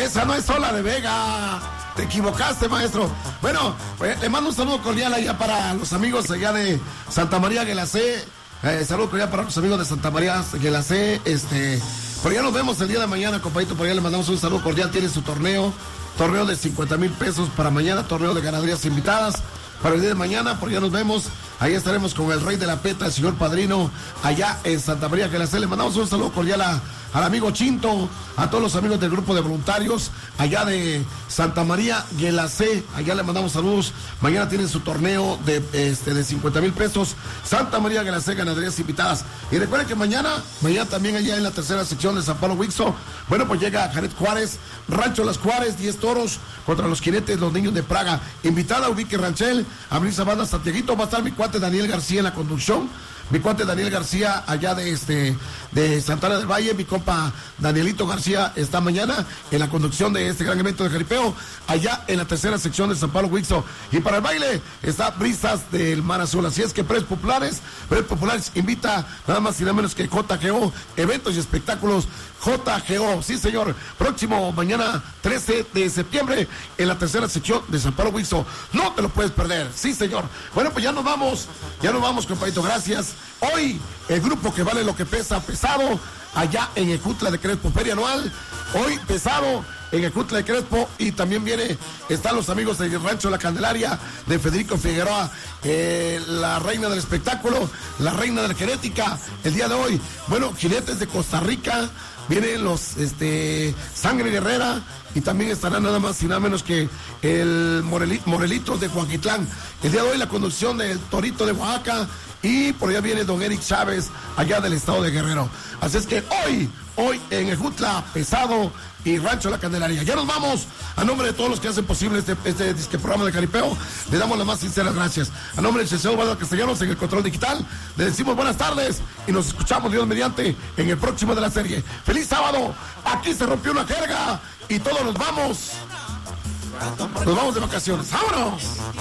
Esa no es Sola de Vega. Te equivocaste, maestro. Bueno, le mando un saludo cordial allá para los amigos allá de Santa María Guelacé. Saludo cordial para los amigos de Santa María Guelacé. Por allá nos vemos el día de mañana, compadrito. Por allá le mandamos un saludo cordial. Tiene su torneo de 50,000 pesos para mañana, torneo de ganaderías invitadas. Para el día de mañana, por allá nos vemos. Ahí estaremos con el rey de la peta, el señor padrino, allá en Santa María Guelacé. Le mandamos un saludo cordial al amigo Chinto, a todos los amigos del grupo de voluntarios, allá de Santa María Guelacé. Allá le mandamos saludos. Mañana tienen su torneo de 50,000 pesos. Santa María Guelacé, ganaderías invitadas. Y recuerden que mañana también allá en la tercera sección de San Pablo Huixo, bueno, pues llega Jared Juárez, Rancho Las Juárez, 10 toros contra los jinetes, los niños de Praga. Invitada Ubique Ranchel, Abril Sabana, Santiaguito. Va a estar mi cuate Daniel García en la conducción. Mi cuate Daniel García allá de Santana del Valle. Mi compa Danielito García está mañana en la conducción de este gran evento de jaripeo allá en la tercera sección de San Pablo Huixo. Y para el baile está Brisas del Mar Azul. Así es que Precios Populares invita nada más y nada menos que JGO, eventos y espectáculos JGO. Sí, señor. Próximo mañana 13 de septiembre en la tercera sección de San Pablo Huixo. No te lo puedes perder. Sí, señor. Bueno, pues ya nos vamos, compadrito. Gracias. Hoy, el grupo que vale lo que pesa, pesado, allá en Ejutla de Crespo, feria anual. Hoy, pesado, en Ejutla de Crespo. Y también están los amigos del Rancho La Candelaria, de Federico Figueroa, la reina del espectáculo, la reina de la genética, el día de hoy. Bueno, jinetes de Costa Rica, vienen los Sangre Guerrera, y también estará nada más y nada menos que el Morelitos de Juanquitlán. El día de hoy la conducción del Torito de Oaxaca, y por allá viene don Eric Chávez, allá del estado de Guerrero. Así es que hoy en Ejutla, pesado, y Rancho La Candelaria. Ya nos vamos. A nombre de todos los que hacen posible este programa de jaripeo, le damos las más sinceras gracias. A nombre del licenciado Eduardo Castellanos en el control digital, le decimos buenas tardes y nos escuchamos, Dios mediante, en el próximo de la serie. ¡Feliz sábado! Aquí se rompió una jerga y todos nos vamos de vacaciones. ¡Vámonos!